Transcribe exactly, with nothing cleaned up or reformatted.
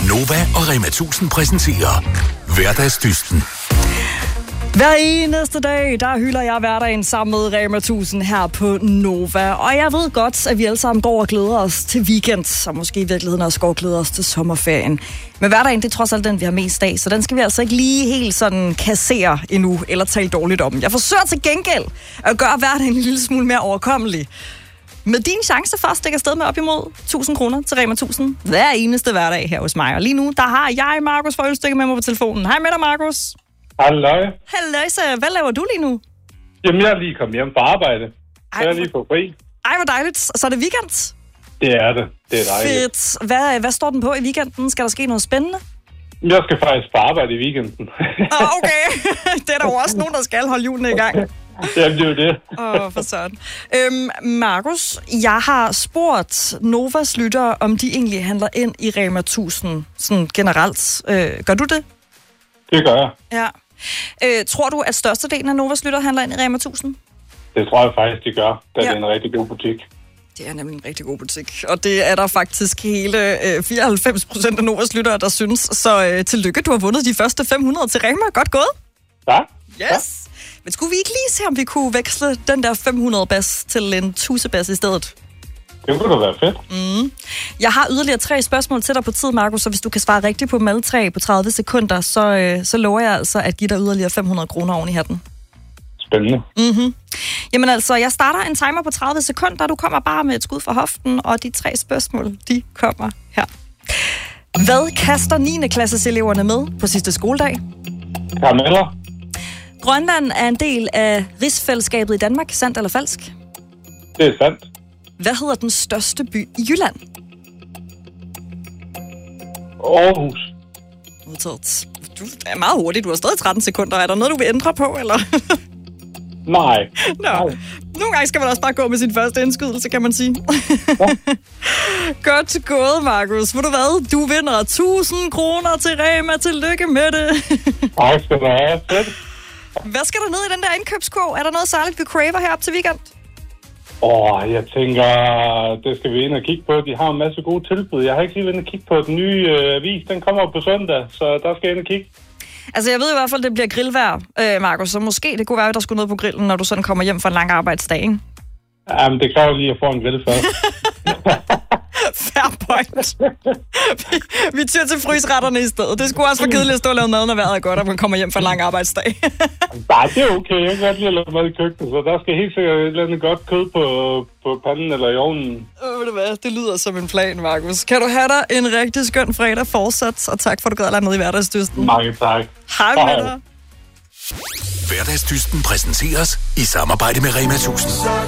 Nova og Rema tusind præsenterer Hverdagsdysten. Hver eneste dag, der hylder jeg hverdagen sammen med Rema tusind her på Nova. Og jeg ved godt, at vi alle sammen går og glæder os til weekend, og måske i virkeligheden også går og glæder os til sommerferien. Men hverdagen, det er trods alt den, vi har mest af, så den skal vi altså ikke lige helt sådan kassere endnu, eller tale dårligt om. Jeg forsøger til gengæld at gøre hverdagen en lille smule mere overkommelig. Med din chance for at stikke afsted med op imod tusind kroner til Rema tusind hver eneste hverdag her hos mig. Og lige nu, der har jeg Markus fra Ølstykke med mig på telefonen. Hej med dig, Markus. Halløj. Halløjsa. Hvad laver du lige nu? Jamen, jeg er lige kommet hjem fra arbejde. Så jeg er lige på fri. Ej, hvor dejligt. Så er det weekend? Det er det. Det er dejligt. Fedt. Hvad, hvad står den på i weekenden? Skal der ske noget spændende? Jeg skal faktisk på arbejde i weekenden. Ah, okay. Det er der jo også nogen, der skal holde julen i gang. Jamen, det er jo det. Åh, oh, for sådan. Øhm, Markus, jeg har spurgt Novas lyttere, om de egentlig handler ind i Rema tusind, sådan generelt. Øh, gør du det? Det gør jeg. Ja. Øh, tror du, at størstedelen af Novas lyttere handler ind i Rema tusind? Det tror jeg faktisk, de gør, da ja. det er en rigtig god butik. Det er nemlig en rigtig god butik, og det er der faktisk hele øh, fireoghalvfems procent af Novas lyttere, der synes. Så øh, tillykke, du har vundet de første fem hundrede til Rema. Godt gået. Ja. Yes. Ja. Men skulle vi ikke lige se, om vi kunne veksle den der fem hundrede bas til en tusebas i stedet? Det kunne da være fedt. Mm. Jeg har yderligere tre spørgsmål til dig på tid, Markus, så hvis du kan svare rigtigt på dem alle tre på tredive sekunder, så, øh, så lover jeg altså at give dig yderligere fem hundrede kroner oven i hatten. Spændende. Mm-hmm. Jamen altså, jeg starter en timer på tredive sekunder, du kommer bare med et skud fra hoften, og de tre spørgsmål, de kommer her. Hvad kaster niende klasses eleverne med på sidste skoledag? Karameller. Grønland er en del af rigsfællesskabet i Danmark, sandt eller falsk? Det er sandt. Hvad hedder den største by i Jylland? Aarhus. Udtaget. Du er meget hurtig, du har stadig tretten sekunder. Er der noget, du vil ændre på, eller? Nej. Nå. Nogle gange skal man også bare gå med sin første indskydelse, kan man sige. Ja. Godt gået, Markus. Ved du hvad? Du vinder tusind kroner til Rema. Tillykke med det. Tak skal du have. Fedt. Hvad skal der ned i den der indkøbskurv? Er der noget særligt, vi craver her op til weekend? Åh, oh, jeg tænker, det skal vi ind og kigge på. De har en masse gode tilbud. Jeg har ikke lige været ind og kigge på den nye øh, avis. Den kommer på søndag, så der skal jeg ind og kigge. Altså, jeg ved i hvert fald, det bliver grillvejr, øh, Markus. Så måske det kunne være, at der skulle noget på grillen, når du sådan kommer hjem fra en lang arbejdsdag, ikke? Jamen, det kræver lige at få en grill først. Fair point. vi, vi tyr til frysretterne i stedet. Det skulle også være kedeligt at stå og lave mad, når vejret er godt, og man kommer hjem fra en lang arbejdsdag. Nej, det er okay. Jeg kan godt lide at lave mad i køkkenet, så der skal helt sikkert et eller andet godt kød på, på panden eller i ovnen. Øh, ved du hvad? Det lyder som en plan, Markus. Kan du have dig en rigtig skøn fredag fortsat, og tak for, at du gad at lade med i Hverdagsdysten. Mange tak. Hej med dig. Hverdagsdysten præsenteres i samarbejde med Rema tusind.